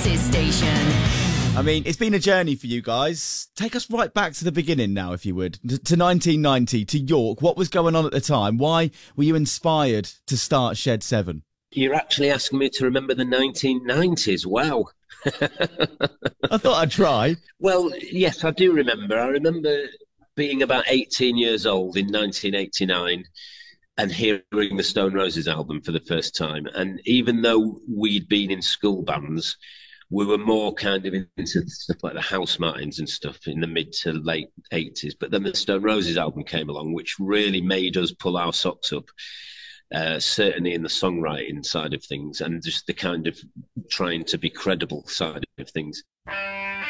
Voices station. I mean, it's been a journey for you guys. Take us right back to the beginning now, if you would, to 1990, to York. What was going on at the time? Why were you inspired to start Shed 7? You're actually asking me to remember the 1990s. Wow. I thought I'd try. Well, yes, I do remember. I remember being about 18 years old in 1989 and hearing the Stone Roses album for the first time. And even though we'd been in school bands, we were more kind of into stuff like the Housemartins and stuff in the mid to late 80s. But then the Stone Roses album came along, which really made us pull our socks up, certainly in the songwriting side of things and just the kind of trying to be credible side of things.